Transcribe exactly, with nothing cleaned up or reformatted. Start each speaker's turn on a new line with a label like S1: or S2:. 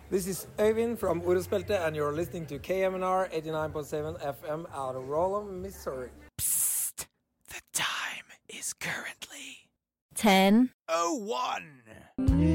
S1: This is Øyvind from Orospelte, and you're listening to K M N R eighty-nine point seven F M out of Rollum, Missouri.
S2: Psst! The time is currently
S3: ten
S2: oh one.